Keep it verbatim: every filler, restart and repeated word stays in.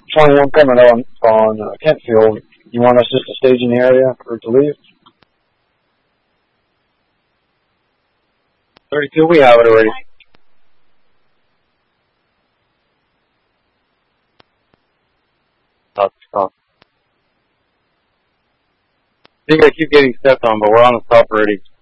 twenty-one coming on on uh, Kentfield. You want us just to stage in the area for it to leave? thirty-two, we have it already. Stop, stop. I think I keep getting stepped on, but we're on the stop already.